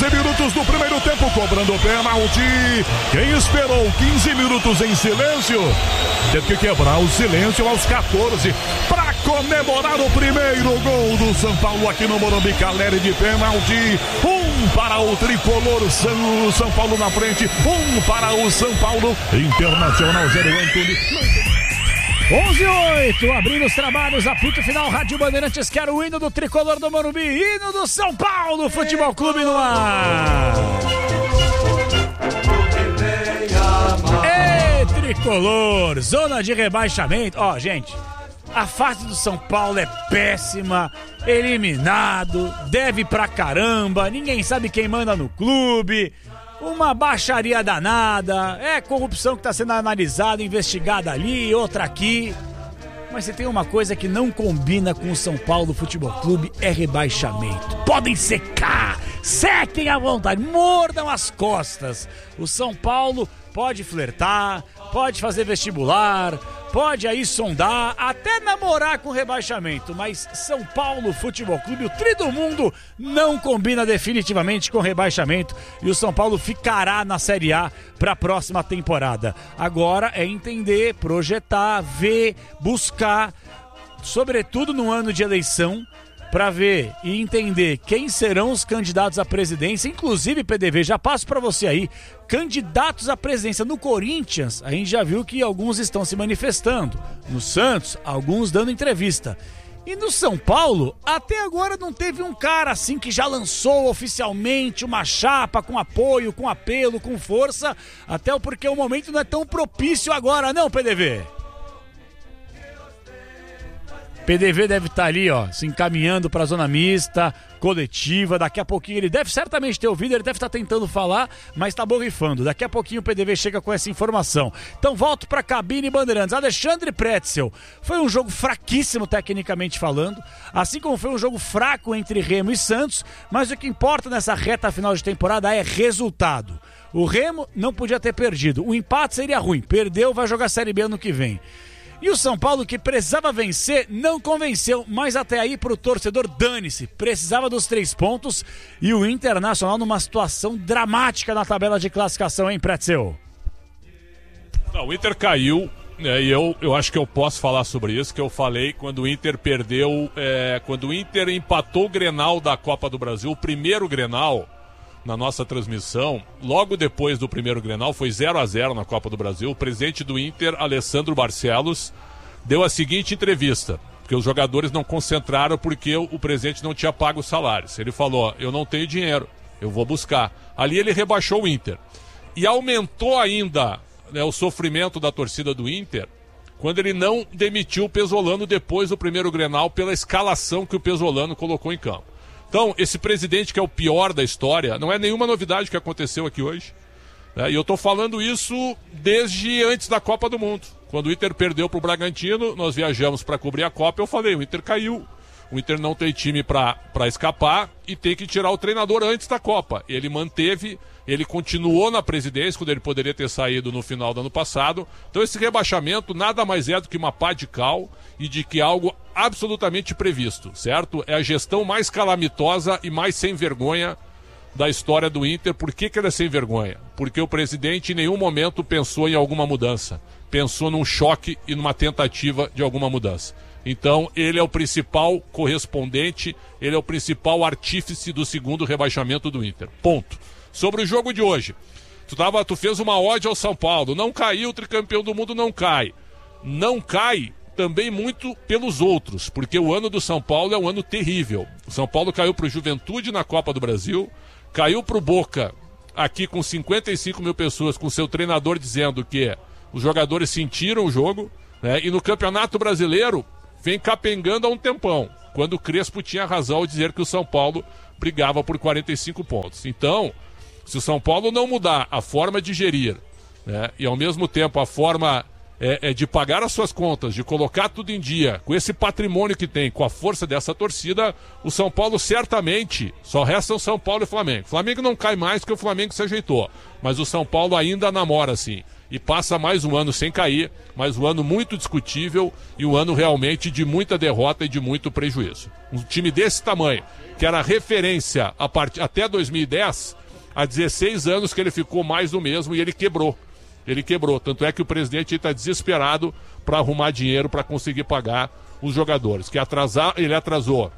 15 minutos do primeiro tempo, cobrando o pênalti. Quem esperou 15 minutos em silêncio teve que quebrar o silêncio aos 14 para comemorar o primeiro gol do São Paulo aqui no Morumbi. Caleri de pênalti. Para o tricolor, São Paulo na frente. Para o São Paulo. Internacional 0, Anthony. 11:08, abrindo os trabalhos, apito final, Rádio Bandeirantes, quero o hino do tricolor do Morumbi, hino do São Paulo Futebol Clube no ar. Ei, tricolor, zona de rebaixamento. Ó, gente, a fase do São Paulo é péssima, eliminado, deve pra caramba, ninguém sabe quem manda no clube. Uma baixaria danada, é corrupção que está sendo analisada, investigada ali, outra aqui. Mas se tem uma coisa que não combina com o São Paulo Futebol Clube, é rebaixamento. Podem secar, sequem à vontade, mordam as costas. O São Paulo pode flertar, pode fazer vestibular, pode aí sondar, até namorar com rebaixamento, mas São Paulo Futebol Clube, o tri do mundo, não combina definitivamente com rebaixamento e o São Paulo ficará na Série A para a próxima temporada. Agora é entender, projetar, ver, buscar, sobretudo no ano de eleição, para ver e entender quem serão os candidatos à presidência, inclusive PDV, já passo para você aí, candidatos à presidência no Corinthians, a gente já viu que alguns estão se manifestando, no Santos, alguns dando entrevista, e no São Paulo, até agora não teve um cara assim que já lançou oficialmente uma chapa com apoio, com apelo, com força, até porque o momento não é tão propício agora não, PDV. PDV deve estar ali, ó, se encaminhando para a zona mista, coletiva. Daqui a pouquinho ele deve certamente ter ouvido, ele deve estar tentando falar, mas está borrifando. Daqui a pouquinho o PDV chega com essa informação. Então volto para a cabine Bandeirantes. Alexandre Pretzel. Foi um jogo fraquíssimo tecnicamente falando, assim como foi um jogo fraco entre Remo e Santos, mas o que importa nessa reta final de temporada é resultado. O Remo não podia ter perdido. O empate seria ruim. Perdeu, vai jogar a Série B ano que vem. E o São Paulo, que precisava vencer, não convenceu, mas até aí pro torcedor dane-se, precisava dos 3 pontos e o Internacional numa situação dramática na tabela de classificação, hein, Pretzel? Não, o Inter caiu, né, e eu acho que eu posso falar sobre isso, que eu falei quando o Inter perdeu, quando o Inter empatou o Grenal da Copa do Brasil, o primeiro Grenal, na nossa transmissão, logo depois do primeiro Grenal, foi 0-0 na Copa do Brasil, o presidente do Inter, Alessandro Barcelos, deu a seguinte entrevista, porque os jogadores não concentraram porque o presidente não tinha pago os salários. Ele falou, eu não tenho dinheiro, eu vou buscar. Ali ele rebaixou o Inter. E aumentou ainda, né, o sofrimento da torcida do Inter, quando ele não demitiu o Pesolano depois do primeiro Grenal pela escalação que o Pesolano colocou em campo. Então, esse presidente que é o pior da história, não é nenhuma novidade que aconteceu aqui hoje. Né? E eu estou falando isso desde antes da Copa do Mundo. Quando o Inter perdeu para o Bragantino, nós viajamos para cobrir a Copa, eu falei, o Inter caiu. O Inter não tem time para escapar e tem que tirar o treinador antes da Copa. Ele manteve, ele continuou na presidência, quando ele poderia ter saído no final do ano passado. Então esse rebaixamento nada mais é do que uma pá de cal e de que algo absolutamente previsto, certo? É a gestão mais calamitosa e mais sem vergonha da história do Inter. Por que ela é sem vergonha? Porque o presidente em nenhum momento pensou em alguma mudança. Pensou num choque e numa tentativa de alguma mudança. Então, ele é o principal correspondente, ele é o principal artífice do segundo rebaixamento do Inter. Ponto. Sobre o jogo de hoje, tu fez uma ode ao São Paulo. Não caiu, o tricampeão do mundo não cai. Não cai também muito pelos outros, porque o ano do São Paulo é um ano terrível. O São Paulo caiu para o Juventude na Copa do Brasil, caiu para o Boca aqui com 55 mil pessoas, com seu treinador dizendo que os jogadores sentiram o jogo, né? E no Campeonato Brasileiro vem capengando há um tempão, quando o Crespo tinha razão ao dizer que o São Paulo brigava por 45 pontos. Então, se o São Paulo não mudar a forma de gerir, né, e ao mesmo tempo a forma de pagar as suas contas, de colocar tudo em dia, com esse patrimônio que tem, com a força dessa torcida, o São Paulo certamente, só restam São Paulo e Flamengo. O Flamengo não cai mais porque o Flamengo se ajeitou, mas o São Paulo ainda namora assim. E passa mais um ano sem cair, mais um ano muito discutível e um ano realmente de muita derrota e de muito prejuízo. Um time desse tamanho, que era referência até 2010, há 16 anos que ele ficou mais do mesmo e ele quebrou. Ele quebrou, tanto é que o presidente está desesperado para arrumar dinheiro para conseguir pagar os jogadores. Ele atrasou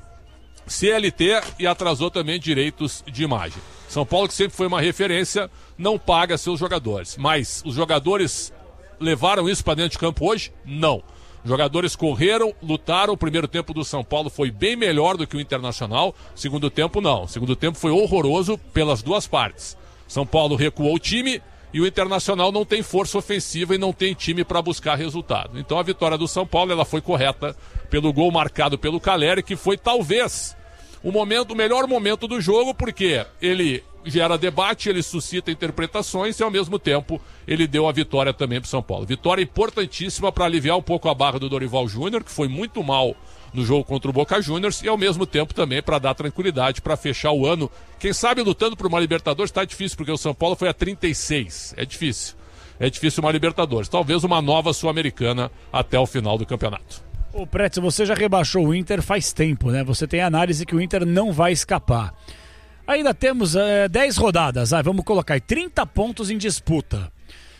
CLT e atrasou também direitos de imagem. São Paulo, que sempre foi uma referência, não paga seus jogadores. Mas os jogadores levaram isso para dentro de campo hoje? Não. Os jogadores correram, lutaram. O primeiro tempo do São Paulo foi bem melhor do que o Internacional. Segundo tempo, não. O segundo tempo foi horroroso pelas duas partes. São Paulo recuou o time e o Internacional não tem força ofensiva e não tem time para buscar resultado. Então a vitória do São Paulo ela foi correta pelo gol marcado pelo Caleri, que foi talvez o melhor momento do jogo, porque ele gera debate, ele suscita interpretações e ao mesmo tempo ele deu a vitória também para o São Paulo. Vitória importantíssima para aliviar um pouco a barra do Dorival Júnior, que foi muito mal no jogo contra o Boca Juniors, e ao mesmo tempo também para dar tranquilidade, para fechar o ano. Quem sabe lutando por uma Libertadores está difícil, porque o São Paulo foi a 36. É difícil uma Libertadores. Talvez uma nova Sul-Americana até o final do campeonato. Ô Pretzel, você já rebaixou o Inter faz tempo, né? Você tem a análise que o Inter não vai escapar. Ainda temos 10 rodadas, vamos colocar aí, 30 pontos em disputa.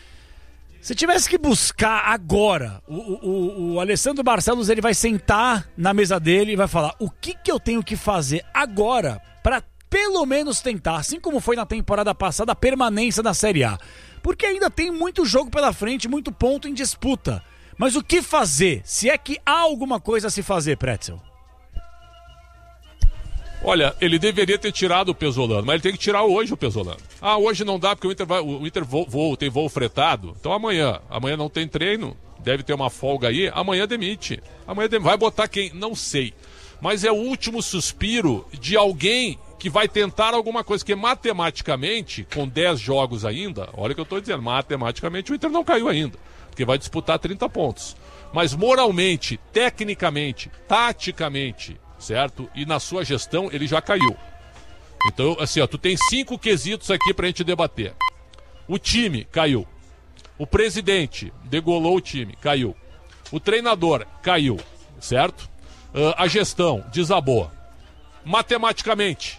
Se tivesse que buscar agora, o Alessandro Barcelos ele vai sentar na mesa dele e vai falar o que eu tenho que fazer agora para pelo menos tentar, assim como foi na temporada passada, a permanência na Série A. Porque ainda tem muito jogo pela frente, muito ponto em disputa. Mas o que fazer? Se é que há alguma coisa a se fazer, Pretzel? Olha, ele deveria ter tirado o Pesolano, mas ele tem que tirar hoje o Pesolano. Hoje não dá porque o Inter tem voo fretado. Então amanhã não tem treino, deve ter uma folga aí, amanhã demite. Vai botar quem? Não sei. Mas é o último suspiro de alguém que vai tentar alguma coisa, que matematicamente, com 10 jogos ainda, olha o que eu estou dizendo, matematicamente o Inter não caiu ainda, porque vai disputar 30 pontos. Mas moralmente, tecnicamente, taticamente, certo? E na sua gestão ele já caiu. Então, assim, tu tem 5 quesitos aqui pra gente debater. O time caiu. O presidente degolou o time, caiu. O treinador caiu, certo? A gestão desabou. Matematicamente,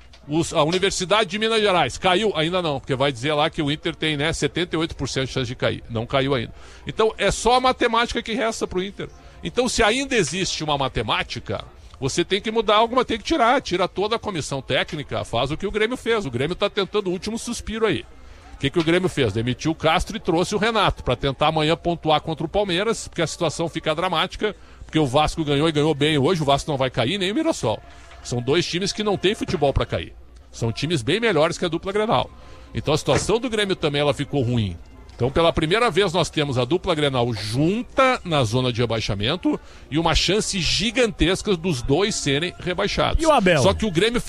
a Universidade de Minas Gerais caiu? Ainda não, porque vai dizer lá que o Inter tem 78% de chance de cair. Não caiu ainda. Então é só a matemática que resta pro Inter. Então se ainda existe uma matemática, você tem que mudar alguma, tem que tira toda a comissão técnica, faz o que o Grêmio fez. O Grêmio está tentando o último suspiro aí. O que o Grêmio fez? Demitiu o Castro e trouxe o Renato para tentar amanhã pontuar contra o Palmeiras, porque a situação fica dramática, porque o Vasco ganhou e ganhou bem hoje, o Vasco não vai cair, nem o Mirassol. São 2 times que não têm futebol para cair. São times bem melhores que a dupla Grenal. Então a situação do Grêmio também ela ficou ruim. Então pela primeira vez nós temos a dupla Grenal junta na zona de rebaixamento e uma chance gigantesca dos 2 serem rebaixados. E o Abel? Só que o Grêmio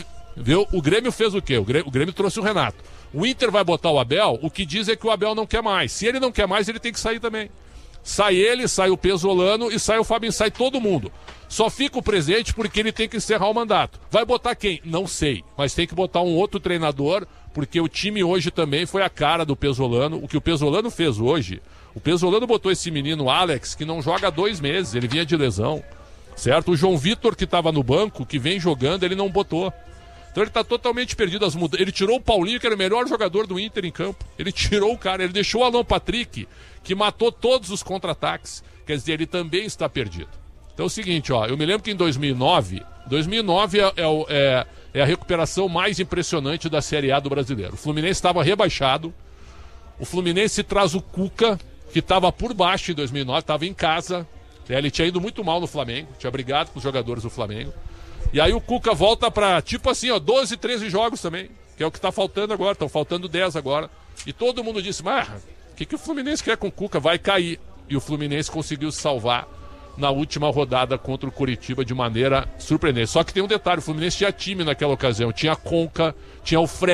fez o quê? O Grêmio trouxe o Renato. O Inter vai botar o Abel, o que diz é que o Abel não quer mais. Se ele não quer mais, ele tem que sair também. Sai ele, sai o Pesolano e sai o Fabinho, sai todo mundo. Só fica o presidente porque ele tem que encerrar o mandato. Vai botar quem? Não sei, mas tem que botar um outro treinador, porque o time hoje também foi a cara do Pesolano. O que o Pesolano fez hoje, o Pesolano botou esse menino Alex, que não joga há 2 meses, ele vinha de lesão, certo? O João Vitor, que estava no banco, que vem jogando, ele não botou. Então ele está totalmente perdido. Ele tirou o Paulinho, que era o melhor jogador do Inter em campo. Ele tirou o cara, ele deixou o Alan Patrick, que matou todos os contra-ataques. Quer dizer, ele também está perdido. Então é o seguinte, eu me lembro que em 2009 é a recuperação mais impressionante da Série A do brasileiro. O Fluminense estava rebaixado, o Fluminense traz o Cuca, que estava por baixo em 2009, estava em casa, ele tinha ido muito mal no Flamengo, tinha brigado com os jogadores do Flamengo, e aí o Cuca volta para, 12, 13 jogos também, que é o que está faltando agora, estão faltando 10 agora, e todo mundo disse, mas o que o Fluminense quer com o Cuca? Vai cair, e o Fluminense conseguiu se salvar na última rodada contra o Coritiba de maneira surpreendente. Só que tem um detalhe, o Fluminense tinha time naquela ocasião, tinha Conca, tinha o Fred,